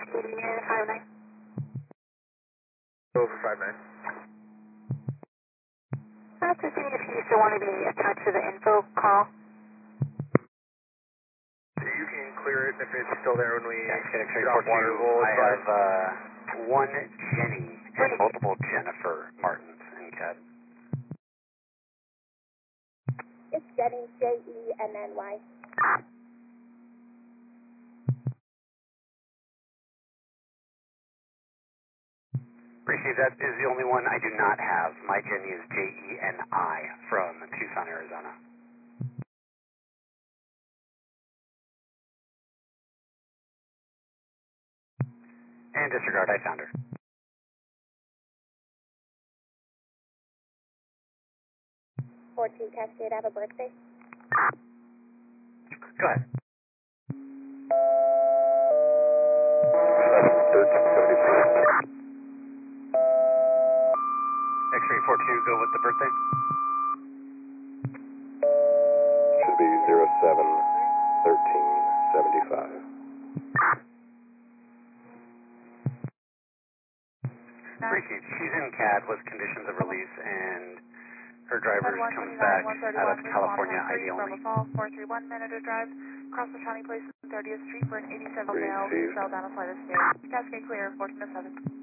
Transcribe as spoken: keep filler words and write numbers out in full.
Cascade unit five nine. Over five nine. I'm just seeing if you still want to be attached to the info call. You can clear it if it's still there when we Cascade X-ray drop four water two, roll. I have uh, one Jenny and multiple Jennifer Martins in C A D. It's Jenny, J E N N Y. Appreciate that is the only one I do not have. My Jenny is J E N I from Tucson, Arizona. And disregard, I found her. fourteen Cascade, I have a birthday. Go ahead. thirteen seventy-four. X-ray four two, go with the birthday. Should be zero seven thirteen seventy-five. Appreciate it. She's in C A D with conditions of release, and her driver comes back out of California, I D only. four three one Minute Drive, across the County Place, thirtieth Street for an eighty-seven male, cell down a flight of stairs. Cascade clear, fourteen oh seven.